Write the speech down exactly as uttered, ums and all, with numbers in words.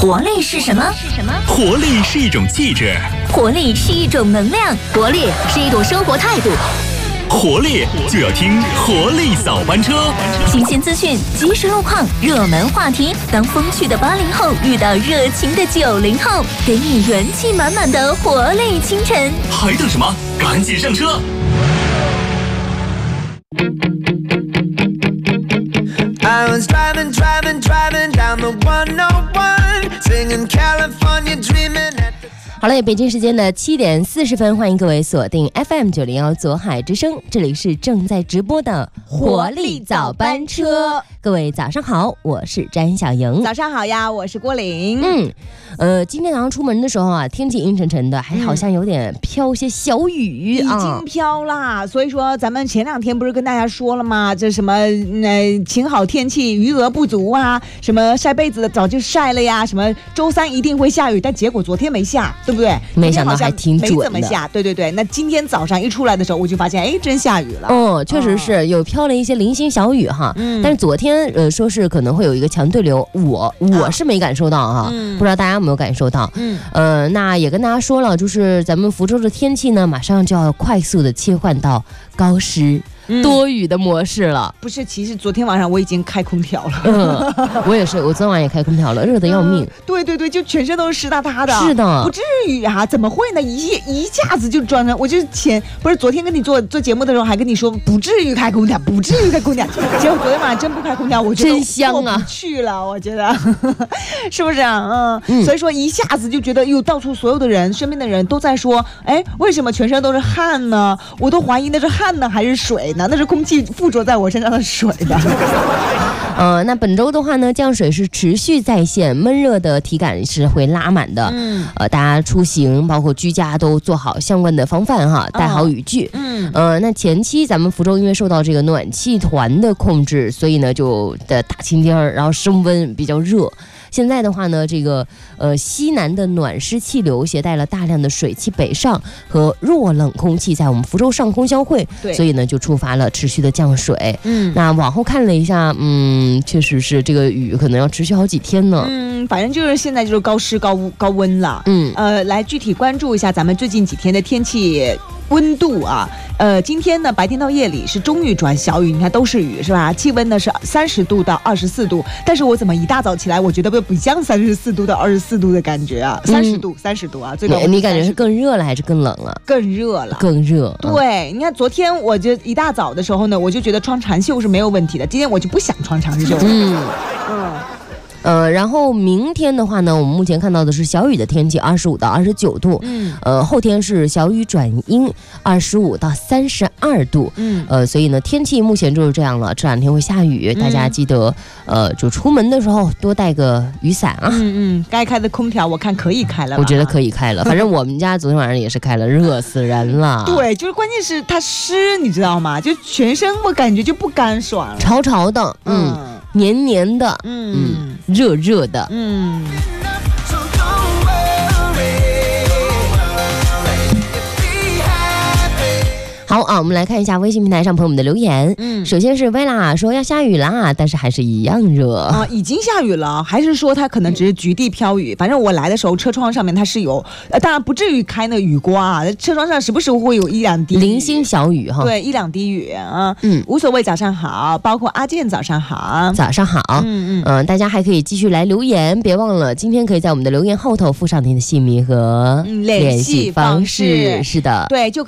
活力是什么？ 活力是一种气质， 活力是一种能量，活力是一种生活态度。 活力就要听活力早班车， 新鲜资讯、即时路况、热门话题，当风趣的八零后遇到热情的九零后，给你元气满满的活力清晨。 还等什么？赶紧上车！I was driving, driving, driving down the one oh one, singing California dreaming at the... 好了，北京时间的七点四十分，欢迎各位锁定 F M 九零幺左海之声，这里是正在直播的活力早班车。各位早上好，我是詹小莹。 早上好呀，我是郭玲。 嗯，呃，今天早上出门的时候啊，天气阴沉沉的，还好像有点飘些小雨、 嗯、已经飘啦。所以说，咱们前两天不是跟大家说了吗？这什么呃，晴好天气，余额不足啊，什么晒被子的早就晒了呀，什么周三一定会下雨，但结果昨天没下，对不对？ 没想到还挺准的， 没怎么下。对对对，那今天早上一出来的时候，我就发现，哎，真下雨了。 哦，确实是、哦、有飘了一些零星小雨哈。嗯，但是昨天呃说是可能会有一个强对流，我我是没感受到哈、嗯，不知道大家有没有感受到？嗯，呃，那也跟大家说了，就是咱们福州的天气呢，马上就要快速的切换到高湿。嗯、多雨的模式了。 不是，其实昨天晚上我已经开空调了。 嗯，我也是，我昨天晚上也开空调了，热得要命、嗯。 对对对，就全身都是湿哒哒的。 是的， 不至于啊，怎么会呢？一一下子就装上，我就前不是昨天跟你做做节目的时候还跟你说不至于开空调，不至于开空调，结果昨天晚上真不开空调，我觉得真香啊， 去了，我觉得是不是啊？嗯，嗯所以说一下子就觉得，哟，到处所有的人，身边的人都在说，哎，为什么全身都是汗呢？我都怀疑那是汗呢还是水。那是空气附着在我身上的水的。 呃，那本周的话呢，降水是持续在线，闷热的体感是会拉满的。嗯，呃，大家出行包括居家都做好相关的防范哈，带好雨具。嗯，呃，那前期咱们福州因为受到这个暖气团的控制，所以呢就的大晴天儿，然后升温比较热。现在的话呢，这个呃西南的暖湿气流携带了大量的水汽北上和弱冷空气在我们福州上空相会，所以呢就触发了持续的降水。嗯，那往后看了一下，嗯，确实是这个雨可能要持续好几天呢。 嗯，反正就是现在就是高湿高高温了。嗯，呃，来具体关注一下咱们最近几天的天气温度啊。呃，今天呢白天到夜里是中雨转小雨，你看都是雨是吧？气温呢是三十度到二十四度，但是我怎么一大早起来，我觉得不像三十四度到二十四度的感觉啊，三十度三十度啊，最高你感觉是更热了还是更冷了？ 更热了， 更热。 对，你看昨天我就一大早的时候呢，我就觉得穿长袖是没有问题的，今天我就不想穿长袖。嗯嗯。 呃，然后明天的话呢，我们目前看到的是小雨的天气，二十五到二十九度。嗯，呃，后天是小雨转阴，二十五到三十二度。嗯，呃，所以呢，天气目前就是这样了。这两天会下雨，大家记得，呃，就出门的时候多带个雨伞啊。 嗯嗯，该开的空调我看可以开了。 我觉得可以开了，反正我们家昨天晚上也是开了，热死人了。 对，就是关键是它湿，你知道吗？就全身我感觉就不干爽了， 潮潮的，嗯，嗯黏黏的，嗯。嗯热热的，嗯。好啊，我们来看一下微信平台上朋友们的留言。嗯，首先是薇拉说要下雨啦，但是还是一样热啊，已经下雨了，还是说它可能只是局地飘雨？反正我来的时候，车窗上面它是有，呃，当然不至于开那雨刮啊，车窗上时不时会有一两滴零星小雨哈， 对，一两滴雨啊，嗯，无所谓。早上好，包括阿健早上好， 早上好，嗯嗯，呃，大家还可以继续来留言，别忘了今天可以在我们的留言后头附上您的姓名和联系方式，是的， 对，就。